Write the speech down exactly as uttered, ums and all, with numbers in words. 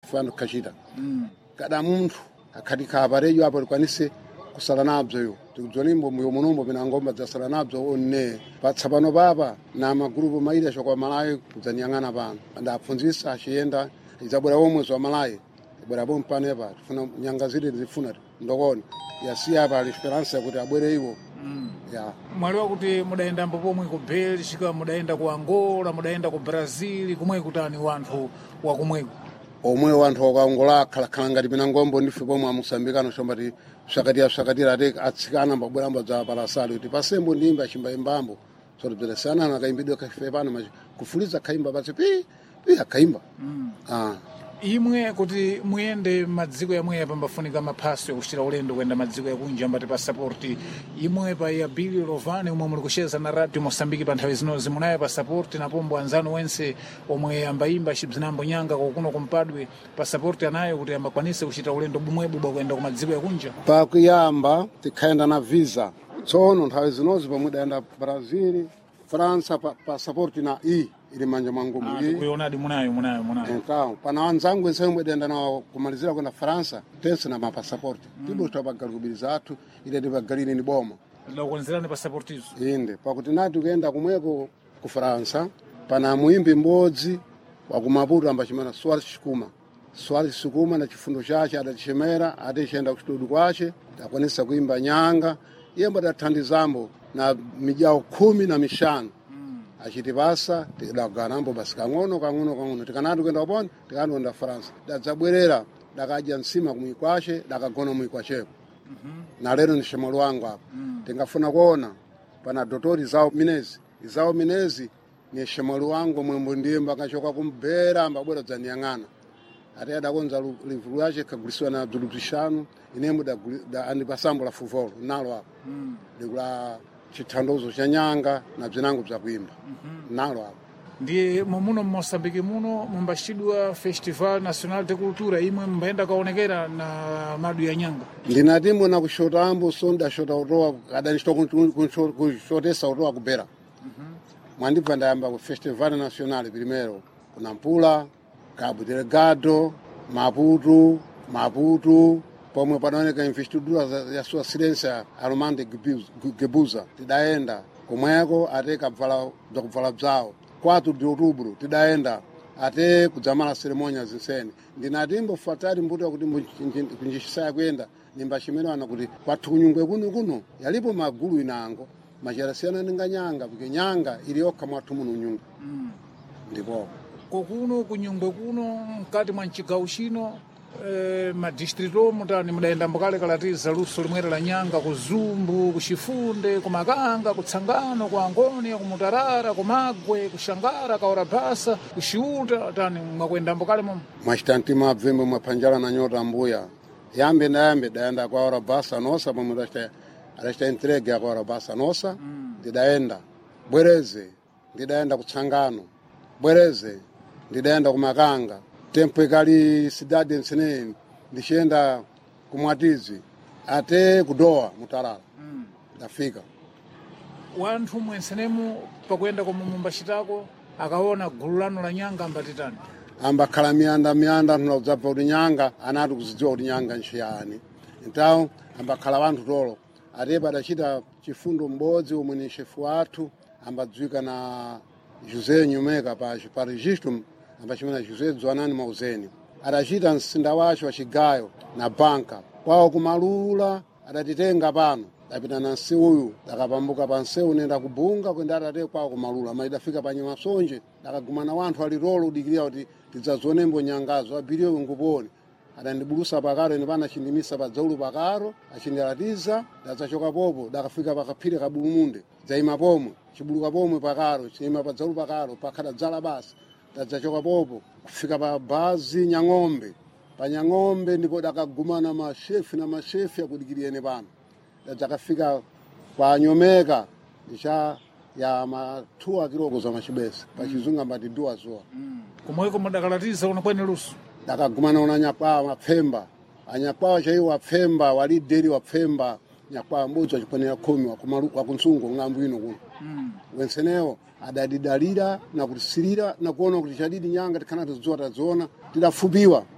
fano kachita mm. kada munthu akhatika aparejo apo likwanise kusala nabzo yo tikuzolimbo muyo munombo pina ngomba zasala nabzo one patsapano papa na magrupu maili ashokwa Malawi kudzanyang'ana pano ndapfunzisa achiyenda izabwera omwe wa Malawi bwera bompane pa tufuna nyanga zile zifuna ndokoni yasiya pa esperança kuti abwere iwo mm. ya mwaliwa kuti mudaenda mbopomwe ku Belgica mudaenda ku Angola mudaenda ku Brazil kumwe kutani wanthu wa kumweko omwe wanthu wa Angola khala khala ngati pina ngombo ndife pomwe amusambikano chombati sakatira sakatira ate atsikana mbabwera mbadza palasali kuti pasembo ndimba chimba imbambo so tibere sana na kaimbidwe kafe pano kufuliza kaimba basi pi pi akaimba mm. ah imwe kuti muyende madziko yamwe yapambafunika maphasi okuchita ulendo kwenda madziko yakunja mbati passport imwe pa ya Billy Lovani omwe muli kucheza na radio Mosambiki pa nthawi zinozi munayo passport na pombo anzanu wense omwe ambayimba chibzinambo nyanga kuno kumpadwe passport anayo kuti ambakwanise kuchita ulendo bumwebu bwa kwenda ku madziko yakunja pa kuyamba tikhaenda na visa tsono nthawi zinozi pomwe daenda Brazil France pa passport na i ili manja mwangu mwili ah kuionadi munayo munayo munayo então pana wanzangu nsemwe denda na kumalizira kwenda France tense na passport mm. tibo tabagalubiliza atu ile ndibagalini ni boma ndio kuanzirana passport hizo inde pakuti nati kuenda kumweko ku France pana muimbi mbodzi wa kumaputo ambachimana Swali Shikuma Swali Shikuma na chifundo chache adachemera adechenda kustudu kwache akwanisa kuimba nyanga yemba dathandizambo na mijao kumi na mishanu achitipasa tidaganambo basi kang'ono kang'ono kang'ono tikanati kwenda kupona tikanonda France dadzabwerera dakaja nsima kumwikwashe dakagona mwikwasheko mm-hmm. na lero ni shemolo wangu hapo mm. tingafuna kuona pana dotori zao minezi zao minezi ni shemolo wangu mwembo ndiye mbakachoka kumbera ambabwera dzaniyang'ana ati adakonza livulu yache kagulisiwa na dzulupishanu inembo da, da andipasambo la fuvolo nalo hapo mm. likula chithandozo cha nyanga na bzinango bza kuimba mm-hmm. nalo hapo ndiye muno Mosambiki muno mumbashidwa Festival National de Cultura imwe mbaenda kaonekera na madu ya nyanga ndinatimbo na kushotambo sonda shota utoa kadanishto kushotesa utoa kubera mm-hmm. mwandibva ndayamba ku Festival National primero kuna Mpula Cabo Delgado Maputo Maputo pomwe panaoneka investidura ya sua silência Armando Gebuza tidaenda kumweko ate kabvala zakubvala bzawo quatro de outubro tidaenda ate kudzamala ceremonia zinsene ndinatimbo fatali mbuto kuti kunjisaya kwenda nimbachimena kuti kwathu kunyungwe kuno kuno yalipo magulu inango macharasiyana ninganyanga porque nyanga iliyokha mwathu muno nyungu mm. ndipo kokuno kunyungwe kuno mkati mwa chigawo chino eh, madistrito mutani mudaenda mbokale kalatiza luso limwera la nyanga kuzumbu kuchifunde kumakanga kutsangano ku Angonia kumutarara kumagwe kushangara kaorabasa kushiuta tani mwakwenda mbokale momo mwachitanti mabvembe mwapanjala na nyota mbuya yambe na yambe daenda kwa orabasa nosa pomwe ndachita adachita entregue ya kwa orabasa nosa mm. ndidaenda bwereze ndidaenda kutsangano bwereze ndidaenda kumakanga tempo ikali cidade ensene ndishenda kumwatizi ate kudoa mutarala mm. ndafika wanthu mwensenemu pakwenda kwa mumbashitako akaona gulu lano la nyanga mbatitani amba khala mianda mianda tunadzabva kuti nyanga anati kuzidziwa kuti nyanga nchiyani então amba khala wanthu tolo atepa adachita chifundo mbodzi omwe ni chefu wathu ambadzwika na José Nyumeka pa pa registro ambachimena José Dzwanani Mauzeni adachita msinda wacho wa chigayo na banka kwawo kumalula adatitenga pano dapita na nsi uyu dakapambuka pa nseu nenda kubunga kwenda atate kwawo kumalula maidafika pa Nyamasonje dakagumana wanthu alirolo udikirira kuti tidzazonembo nyangazo abiliyo nguponi adandibulusa pakaro ene pana chindimisa pa dzaulu pakaro achindiratiza dadzachoka popo dakafika pakaphire kabulumunde dzaima pomwe chibuluka pomwe pakaro chima pa dzaulu pakaro pakhada dzala basi dadzachoka popo kufika pa bazi Nyang'ombe pa Nyang'ombe ndipo dakagumana mashefi na mashefi akudikiriyene pano dadzakafika kwa Nyomeka ndicha ya matua kiloko za machibesi pa chizunga mbati dua zoa mm. kumweko mudakalatiza unakwene lusu dakagumana una nyakwa mapemba anyakwa chaiwo apemba walideri wapemba nyakwa mbudzi wachiponera kumi wa kunsungo ng'ambu ino kuno mm. wenseneo adadidalira na kutisirira na kuona kuti chadidi nyanga tikana tizoa taziona tidafupiwa